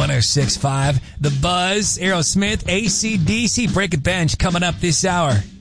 106.5 The Buzz, Aerosmith, AC/DC, Break a Bench coming up this hour.